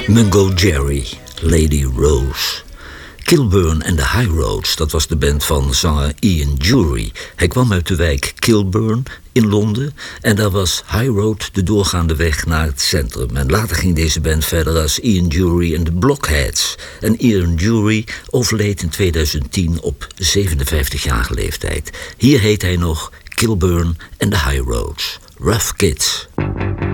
Mungo Jerry, Lady Rose. Kilburn and the High Roads, dat was de band van zanger Ian Dury. Hij kwam uit de wijk Kilburn in Londen en daar was High Road de doorgaande weg naar het centrum. En later ging deze band verder als Ian Dury and the Blockheads. En Ian Dury overleed in 2010 op 57-jarige leeftijd. Hier heet hij nog Kilburn and the High Roads. Rough Kids.